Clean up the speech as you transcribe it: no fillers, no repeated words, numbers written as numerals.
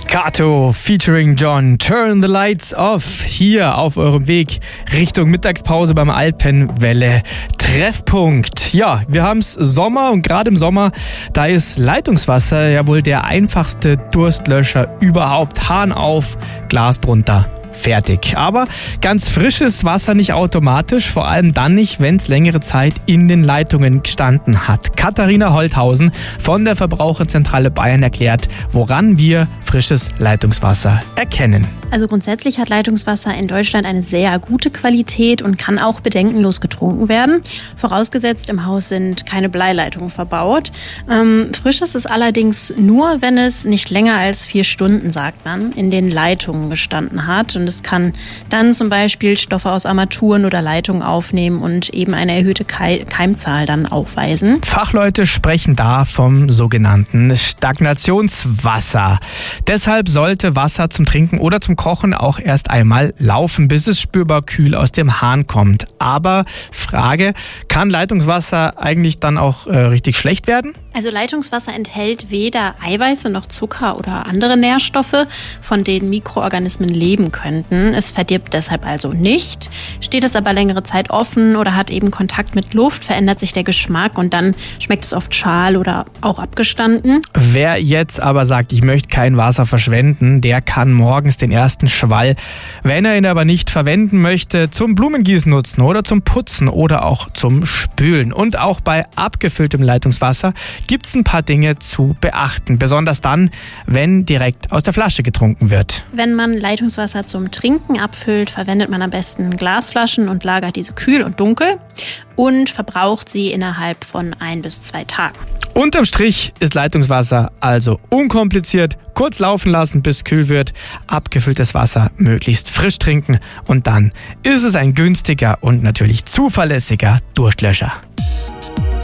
Kato featuring John, Turn the Lights Off, hier auf eurem Weg Richtung Mittagspause beim Alpenwelle Treffpunkt. Ja, wir haben's Sommer und gerade im Sommer, da ist Leitungswasser ja wohl der einfachste Durstlöscher überhaupt. Hahn auf, Glas drunter. Fertig. Aber ganz frisches Wasser nicht automatisch, vor allem dann nicht, wenn es längere Zeit in den Leitungen gestanden hat. Katharina Holthausen von der Verbraucherzentrale Bayern erklärt, woran wir frisches Leitungswasser erkennen. Also grundsätzlich hat Leitungswasser in Deutschland eine sehr gute Qualität und kann auch bedenkenlos getrunken werden. Vorausgesetzt, im Haus sind keine Bleileitungen verbaut. Frisches ist allerdings nur, wenn es nicht länger als 4 Stunden, sagt man, in den Leitungen gestanden hat. Und es kann dann zum Beispiel Stoffe aus Armaturen oder Leitungen aufnehmen und eben eine erhöhte Keimzahl dann aufweisen. Fachleute sprechen da vom sogenannten Stagnationswasser. Deshalb sollte Wasser zum Trinken oder zum Kochen auch erst einmal laufen, bis es spürbar kühl aus dem Hahn kommt. Aber Frage, kann Leitungswasser eigentlich dann auch richtig schlecht werden? Also Leitungswasser enthält weder Eiweiße noch Zucker oder andere Nährstoffe, von denen Mikroorganismen leben könnten. Es verdirbt deshalb also nicht. Steht es aber längere Zeit offen oder hat eben Kontakt mit Luft, verändert sich der Geschmack und dann schmeckt es oft schal oder auch abgestanden. Wer jetzt aber sagt, ich möchte kein Wasser verschwenden, der kann morgens den ersten Schwall, wenn er ihn aber nicht verwenden möchte, zum Blumengießen nutzen oder zum Putzen oder auch zum Spülen. Und auch bei abgefülltem Leitungswasser gibt es ein paar Dinge zu beachten, besonders dann, wenn direkt aus der Flasche getrunken wird. Wenn man Leitungswasser zum Trinken abfüllt, verwendet man am besten Glasflaschen und lagert diese kühl und dunkel und verbraucht sie innerhalb von 1 bis 2 Tagen. Unterm Strich ist Leitungswasser also unkompliziert, kurz laufen lassen, bis kühl wird, abgefülltes Wasser möglichst frisch trinken und dann ist es ein günstiger und natürlich zuverlässiger Durstlöscher.